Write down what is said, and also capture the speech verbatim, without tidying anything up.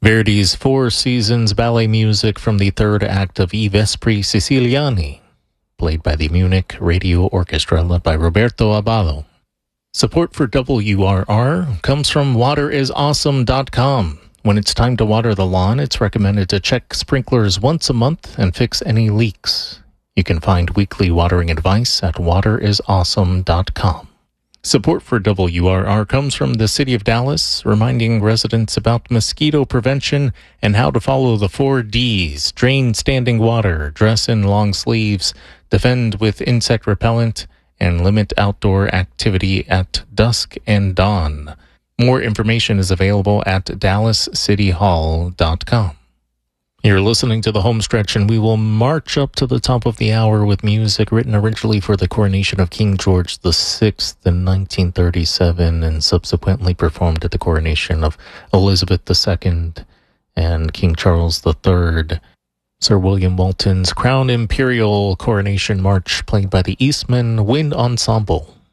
Verdi's Four Seasons ballet music from the third act of I Vespri Siciliani, played by the Munich Radio Orchestra led by Roberto Aballo. Support for W R R comes from water is awesome dot com. When it's time to water the lawn, it's recommended to check sprinklers once a month and fix any leaks. You can find weekly watering advice at water is awesome dot com. Support for W R R comes from the City of Dallas, reminding residents about mosquito prevention and how to follow the four Ds: drain standing water, dress in long sleeves, defend with insect repellent, and limit outdoor activity at dusk and dawn. More information is available at dallas city hall dot com. You're listening to the home stretch, and we will march up to the top of the hour with music written originally for the coronation of King George the Sixth in nineteen thirty-seven and subsequently performed at the coronation of Elizabeth the Second and King Charles the Third. Sir William Walton's Crown Imperial Coronation March, played by the Eastman Wind Ensemble.